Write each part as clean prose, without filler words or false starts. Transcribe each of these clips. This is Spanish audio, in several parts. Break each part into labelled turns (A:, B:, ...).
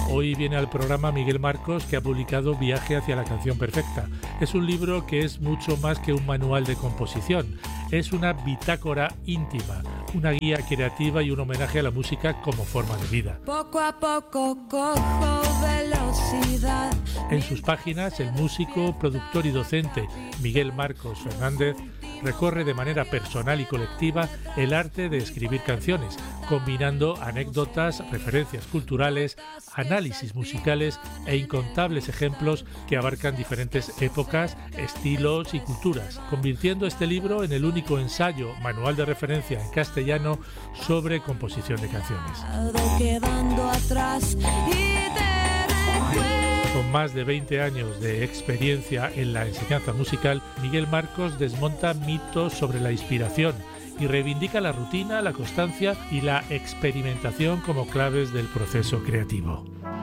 A: Hoy viene al programa Miguel Marcos, que ha publicado Viaje hacia la canción perfecta. Es un libro que es mucho más que un manual de composición. Es una bitácora íntima, una guía creativa y un homenaje a la música como forma de vida.
B: Poco a poco cojo velocidad.
A: En sus páginas, el músico, productor y docente Miguel Marcos Fernández recorre de manera personal y colectiva el arte de escribir canciones, combinando anécdotas, referencias culturales, análisis musicales e incontables ejemplos que abarcan diferentes épocas, estilos y culturas, convirtiendo este libro en el único ensayo, manual de referencia en castellano sobre composición de canciones.
B: Quedando atrás y
A: con más de 20 años de experiencia en la enseñanza musical, Miguel Marcos desmonta mitos sobre la inspiración y reivindica la rutina, la constancia y la experimentación como claves del proceso creativo.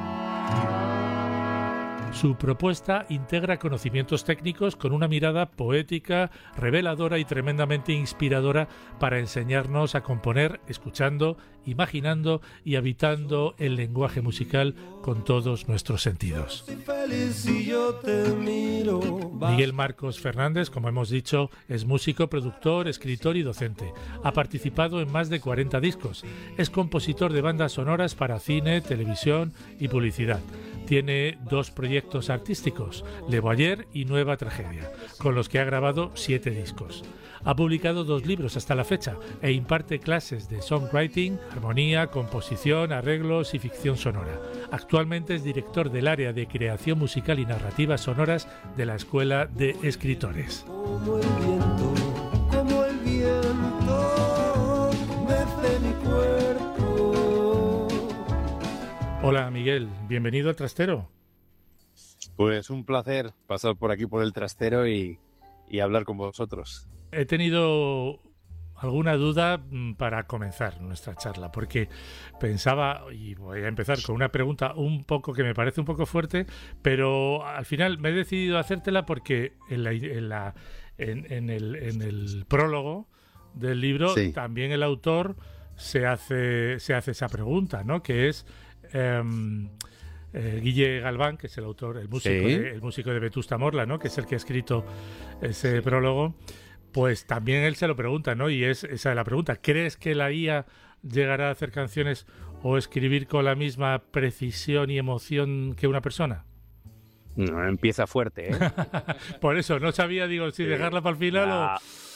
A: Su propuesta integra conocimientos técnicos con una mirada poética, reveladora y tremendamente inspiradora para enseñarnos a componer, escuchando, imaginando y habitando el lenguaje musical con todos nuestros sentidos. Miguel Marcos Fernández, como hemos dicho, es músico, productor, escritor y docente. Ha participado en más de 40 discos. Es compositor de bandas sonoras para cine, televisión y publicidad. Tiene 2 proyectos artísticos, Le Boyer y Nueva Tragedia, con los que ha grabado 7 discos. Ha publicado 2 libros hasta la fecha e imparte clases de songwriting, armonía, composición, arreglos y ficción sonora. Actualmente es director del área de creación musical y narrativas sonoras de la Escuela de Escritores.
C: Como el viento, desde mi cuerpo.
A: Hola Miguel, bienvenido al Trastero.
D: Pues un placer pasar por aquí por el Trastero y hablar con vosotros.
A: He tenido alguna duda para comenzar nuestra charla, porque pensaba, y voy a empezar con una pregunta un poco que me parece un poco fuerte, pero al final me he decidido hacértela porque en el prólogo del libro
D: sí,
A: también el autor se hace esa pregunta, ¿no? Que es Guille Galván, que es el autor, el músico de Vetusta Morla, ¿no? Que es el que ha escrito ese prólogo. Pues también él se lo pregunta, ¿no? Y esa es la pregunta. ¿Crees que la IA llegará a hacer canciones o escribir con la misma precisión y emoción que una persona?
D: No, empieza fuerte, ¿eh?
A: Por eso, no sabía, digo, si dejarla para el final o...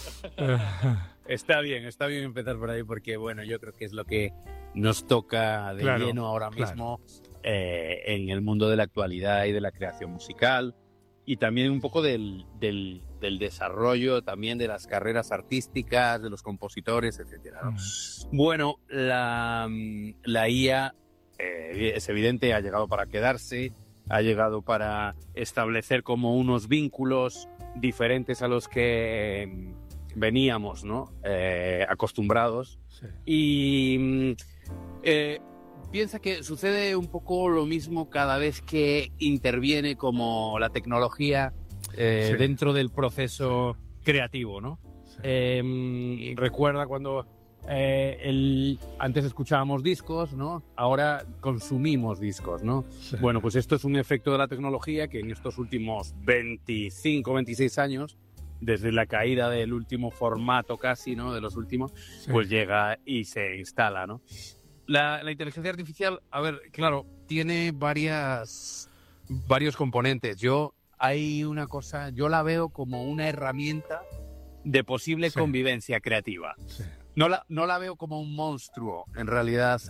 D: Está bien empezar por ahí porque, bueno, yo creo que es lo que nos toca de lleno ahora mismo en el mundo de la actualidad y de la creación musical y también un poco del desarrollo también de las carreras artísticas, de los compositores, etcétera, ¿no? Bueno, la IA es evidente, ha llegado para quedarse, ha llegado para establecer como unos vínculos diferentes a los que veníamos, ¿no? Acostumbrados.
A: Sí.
D: Y piensa que sucede un poco lo mismo cada vez que interviene como la tecnología dentro del proceso creativo, ¿no? Sí. Recuerda cuando antes escuchábamos discos, ¿no? Ahora consumimos discos, ¿no? Sí. Bueno, pues esto es un efecto de la tecnología que en estos últimos 25, 26 años, desde la caída del último formato casi, ¿no? De los últimos, sí, pues llega y se instala, ¿no? La inteligencia artificial, a ver, claro, tiene varios componentes. Yo la veo como una herramienta de posible convivencia creativa. Sí. No la veo como un monstruo, en realidad,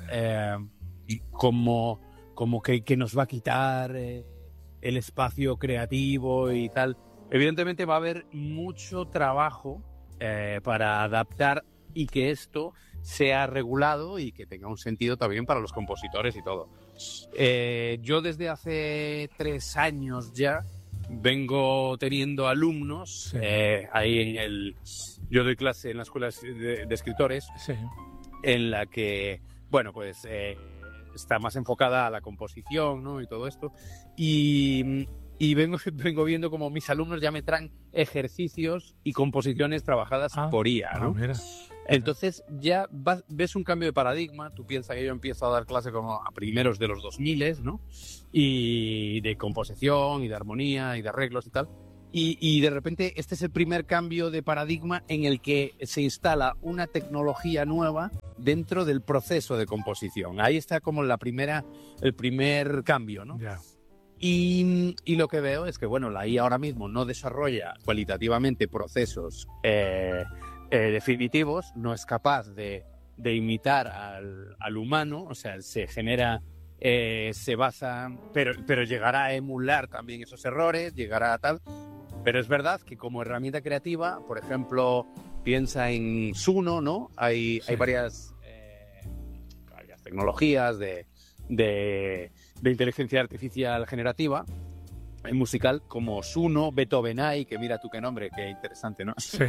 D: como que nos va a quitar el espacio creativo y tal. Evidentemente va a haber mucho trabajo para adaptar y que esto sea regulado y que tenga un sentido también para los compositores y todo. Yo desde hace 3 años ya vengo teniendo alumnos, sí, ahí yo doy clase en la escuela de escritores, sí, en la que, bueno, pues está más enfocada a la composición, ¿no? Y todo esto. Y vengo viendo como mis alumnos ya me traen ejercicios y composiciones trabajadas por IA, ¿no? Entonces ya ves un cambio de paradigma. Tú piensas que yo empiezo a dar clase como a primeros de los 2000, ¿no? Y de composición y de armonía y de arreglos y tal. Y de repente este es el primer cambio de paradigma en el que se instala una tecnología nueva dentro del proceso de composición. Ahí está como el primer cambio, ¿no?
A: Ya.
D: Y lo que veo es que, bueno, la IA ahora mismo no desarrolla cualitativamente procesos definitivos, no es capaz de imitar al humano, o sea, se genera, se basa, pero llegará a emular también esos errores, llegará a tal. Pero es verdad que como herramienta creativa, por ejemplo, piensa en Suno, ¿no? Hay varias tecnologías de inteligencia artificial generativa musical como Suno, Beethovenai, que mira tú qué nombre, qué interesante, ¿no?
A: Sí.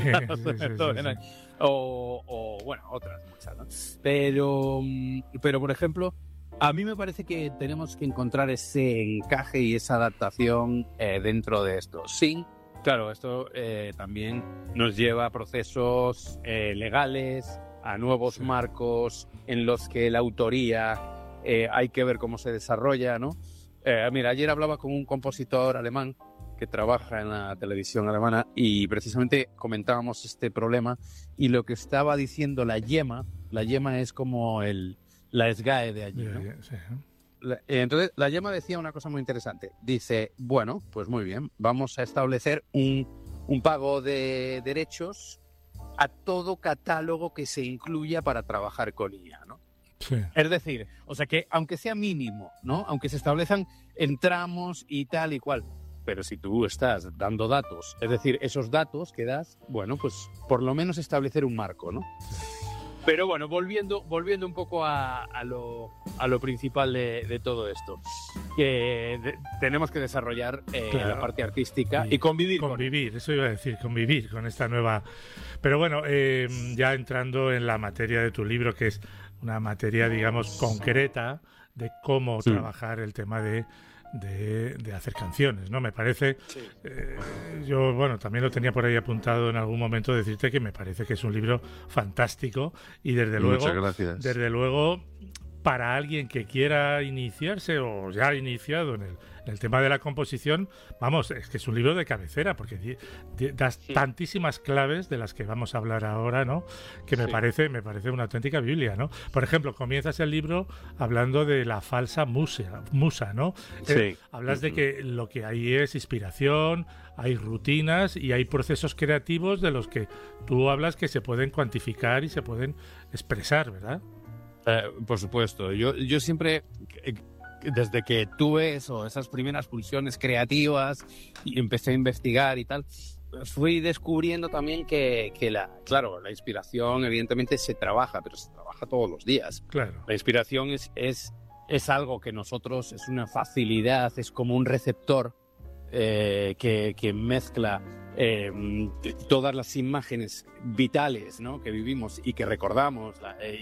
D: O bueno, otras muchas, ¿no? Pero por ejemplo, a mí me parece que tenemos que encontrar ese encaje y esa adaptación dentro de esto. Sí, claro, esto también nos lleva a procesos legales, a nuevos marcos en los que la autoría hay que ver cómo se desarrolla, ¿no? Mira, ayer hablaba con un compositor alemán que trabaja en la televisión alemana y precisamente comentábamos este problema y lo que estaba diciendo la yema es como la SGAE de allí, ¿no?
A: Sí.
D: Entonces, la yema decía una cosa muy interesante. Dice, bueno, pues muy bien, vamos a establecer un pago de derechos a todo catálogo que se incluya para trabajar con IA, ¿no?
A: Sí.
D: Es decir, o sea que aunque sea mínimo, ¿no? Aunque se establezcan en tramos y tal y cual, pero si tú estás dando datos, es decir, esos datos que das, bueno, pues por lo menos establecer un marco, ¿no? Pero bueno, volviendo un poco a lo principal de todo esto, que tenemos que desarrollar
A: claro,
D: la parte artística y convivir.
A: Eso iba a decir, convivir con esta nueva... Pero bueno, ya entrando en la materia de tu libro, que es una materia, digamos, concreta de cómo trabajar el tema de hacer canciones, ¿no? Me parece, yo, bueno, también lo tenía por ahí apuntado en algún momento, decirte que me parece que es un libro fantástico y desde luego para alguien que quiera iniciarse o ya ha iniciado en el tema de la composición, vamos, es que es un libro de cabecera porque das tantísimas claves de las que vamos a hablar ahora, ¿no? Que me parece una auténtica Biblia, ¿no? Por ejemplo, comienzas el libro hablando de la falsa musa, ¿no?
D: Sí.
A: Hablas de que lo que hay es inspiración, hay rutinas y hay procesos creativos de los que tú hablas que se pueden cuantificar y se pueden expresar, ¿verdad?
D: Por supuesto. Yo siempre, desde que tuve esas primeras pulsiones creativas y empecé a investigar y tal, fui descubriendo también que la inspiración evidentemente se trabaja, pero se trabaja todos los días.
A: Claro.
D: La inspiración es algo que nosotros, es una facilidad, es como un receptor que mezcla todas las imágenes vitales, ¿no? Que vivimos y que recordamos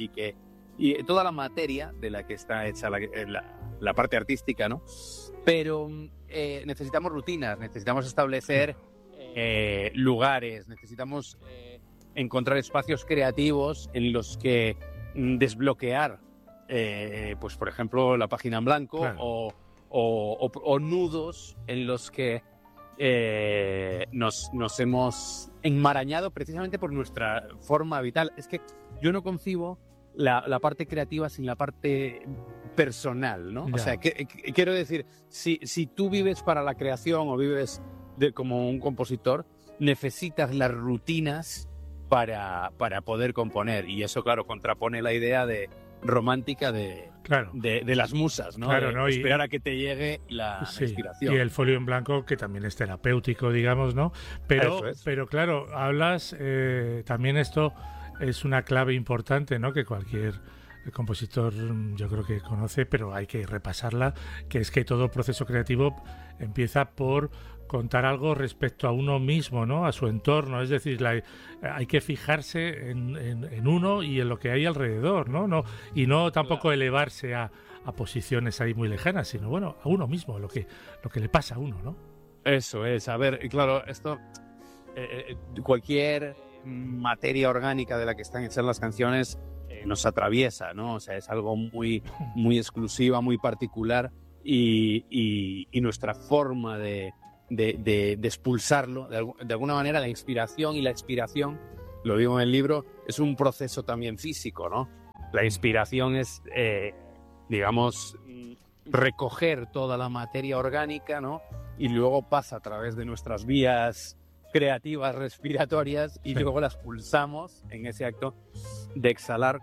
D: y toda la materia de la que está hecha la parte artística, ¿no? Pero necesitamos rutinas, necesitamos establecer lugares, necesitamos encontrar espacios creativos en los que desbloquear, pues por ejemplo, la página en blanco, claro, o nudos en los que nos hemos enmarañado precisamente por nuestra forma vital. Es que yo no concibo la parte creativa sin la parte personal, ¿no? Ya. O sea, quiero decir, si tú vives para la creación o vives como un compositor, necesitas las rutinas para poder componer. Y eso, claro, contrapone la idea romántica de las musas, ¿no?
A: Claro, ¿no?
D: Esperar a que te llegue la inspiración.
A: Y el folio en blanco, que también es terapéutico, digamos, ¿no? Pero claro, hablas también esto... Es una clave importante, ¿no? Que cualquier compositor yo creo que conoce, pero hay que repasarla, que es que todo proceso creativo empieza por contar algo respecto a uno mismo, ¿no? A su entorno, es decir, hay que fijarse en uno y en lo que hay alrededor, ¿no? Y no tampoco elevarse a posiciones ahí muy lejanas, sino bueno, a uno mismo, lo que le pasa a uno, ¿no?
D: Eso es, a ver, claro, esto cualquier materia orgánica de la que están hechas las canciones nos atraviesa, ¿no? O sea, es algo muy, muy exclusiva, muy particular y nuestra forma de expulsarlo, de alguna manera la inspiración y la expiración, lo digo en el libro, es un proceso también físico, ¿no? La inspiración es, digamos, recoger toda la materia orgánica, ¿no? Y luego pasa a través de nuestras vías creativas respiratorias y luego las pulsamos en ese acto de exhalar,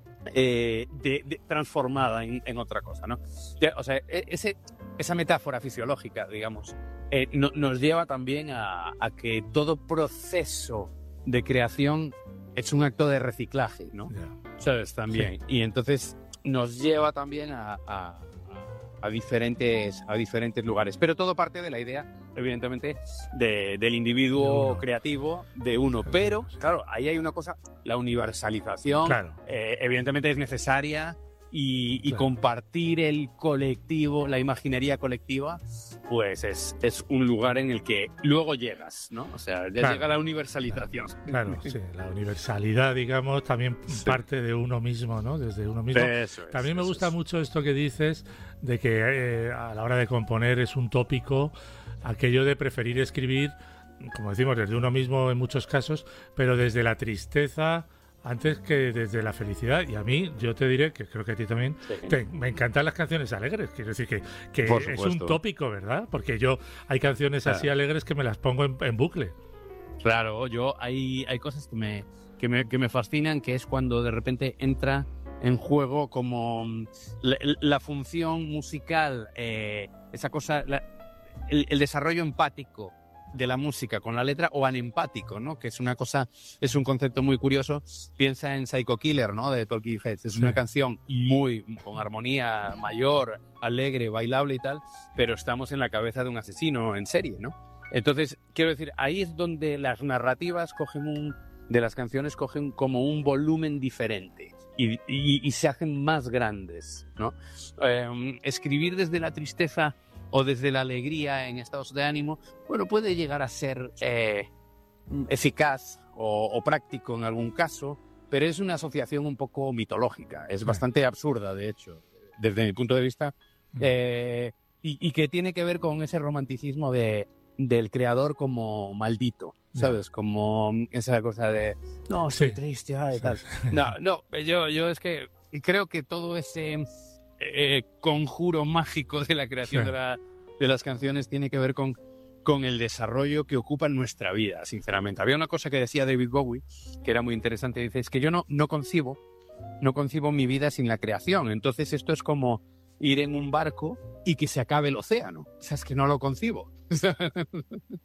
D: transformada en otra cosa, ¿no? O sea, esa metáfora fisiológica, digamos, nos lleva también a que todo proceso de creación es un acto de reciclaje, ¿no? ¿Sabes? También. Sí. Y entonces nos lleva también a diferentes lugares. Pero todo parte de la idea, evidentemente, del individuo creativo, de uno. Pero, claro, ahí hay una cosa, la universalización, claro. Evidentemente es necesaria y claro. Compartir el colectivo, la imaginería colectiva, pues es un lugar en el que luego llegas, ¿no? O sea, ya claro. Llega la universalización.
A: Claro, sí, la universalidad, digamos, también parte de uno mismo, ¿no? Desde uno mismo. También me gusta mucho esto que dices de que a la hora de componer es un tópico aquello de preferir escribir, como decimos, desde uno mismo en muchos casos, pero desde la tristeza antes que desde la felicidad. Y a mí, yo te diré, que creo que a ti también, me encantan las canciones alegres. Quiero decir que es un tópico, ¿verdad? Porque hay canciones así alegres que me las pongo en bucle.
D: Claro, hay cosas que me fascinan, que es cuando de repente entra en juego como la función musical, esa cosa, el desarrollo empático de la música con la letra, o anempático, ¿no? Que es una cosa, es un concepto muy curioso. Piensa en Psycho Killer, ¿no? De Talking Heads. Es una canción con armonía mayor, alegre, bailable y tal, pero estamos en la cabeza de un asesino en serie, ¿no? Entonces, quiero decir, ahí es donde las narrativas de las canciones cogen como un volumen diferente y se hacen más grandes, ¿no? Escribir desde la tristeza o desde la alegría en estados de ánimo, bueno, puede llegar a ser eficaz o práctico en algún caso, pero es una asociación un poco mitológica, es bastante absurda, de hecho, desde mi punto de vista, y que tiene que ver con ese romanticismo del creador como maldito, ¿sabes? Como esa cosa de, no, soy triste, y tal. No, yo es que creo que todo ese conjuro mágico de la creación de las canciones tiene que ver con el desarrollo que ocupa en nuestra vida, sinceramente. Había una cosa que decía David Bowie, que era muy interesante, dice, es que yo no concibo mi vida sin la creación. Entonces esto es como ir en un barco y que se acabe el océano. O sea, es que no lo concibo.